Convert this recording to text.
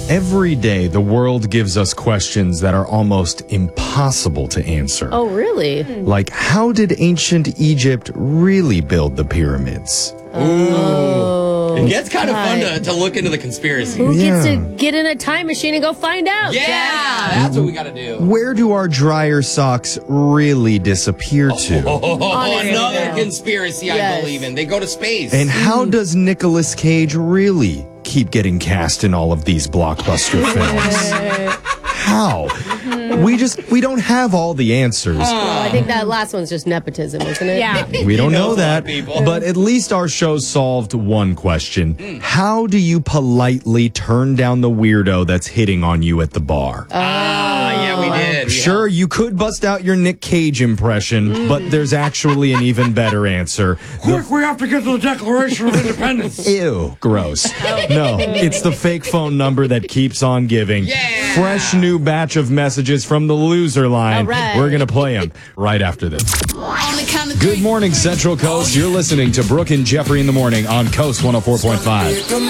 Every day, the world gives us questions that are almost impossible to answer. Oh, really? Like, how did ancient Egypt really build the pyramids? It gets kind of fun to look into the conspiracy. Who gets to get in a time machine and go find out? Yeah, that's what we got to do. Where do our dryer socks really disappear to? Another conspiracy I Yes. believe in. They go to space. And how does Nicolas Cage really keep getting cast in all of these blockbuster films? How? We don't have all the answers. Well, I think that last one's just nepotism, isn't it? Yeah. We don't know knows a lot that, of people. but at least our show solved one question. How do you politely turn down the weirdo that's hitting on you at the bar? yeah, we did. Sure, you could bust out your Nick Cage impression, but there's actually an even better answer. Quick, we have to get to the Declaration of Independence. Ew, gross. No, it's the fake phone number that keeps on giving. Yeah. Fresh new batch of messages from the loser line. All right. We're going to play them right after this. Good morning, Central Coast. You're listening to Brooke and Jeffrey in the morning on Coast 104.5.